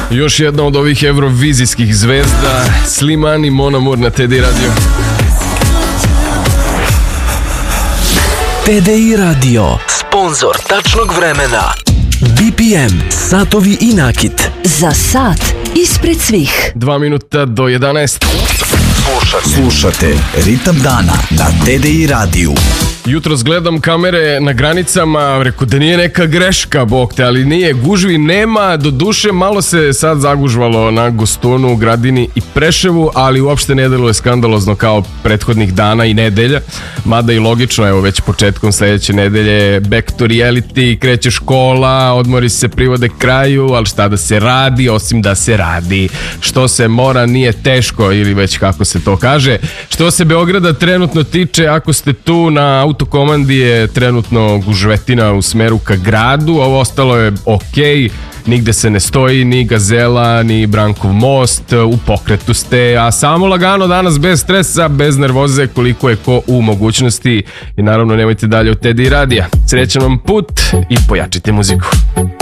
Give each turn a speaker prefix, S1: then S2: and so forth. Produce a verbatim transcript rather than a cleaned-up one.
S1: Još jedna od ovih eurovizijskih zvezda, Slimani, Mon Amour na T D I Radio.
S2: T D I Radio, sponzor tačnog vremena. B P M, satovi i nakit.
S3: Za sat ispred svih.
S1: Dva minuta do jedanaest.
S2: Slušate, Slušate Ritam dana na T D I radiju.
S1: Jutros gledam kamere na granicama, rekao da nije neka greška, bog te, ali nije, gužvi nema, do duše malo se sad zagužvalo na Gostunu, Gradini i Preševu, ali uopšte ne deluje skandalozno kao prethodnih dana i nedelja, mada i logično, evo već početkom sledeće nedelje back to reality, kreće škola, odmori se privode kraju, ali šta da se radi, osim da se radi, što se mora nije teško ili već kako se to kaže. Što se Beograda trenutno tiče, ako ste tu na autokomandi je trenutno gužvetina u smeru ka gradu, ovo ostalo je okej, nigde se ne stoji, ni Gazela, ni Brankov most, u pokretu ste, a samo lagano danas bez stresa, bez nervoze, koliko je ko u mogućnosti i naravno nemojte dalje od T D I radija. Srećan vam put i pojačite muziku.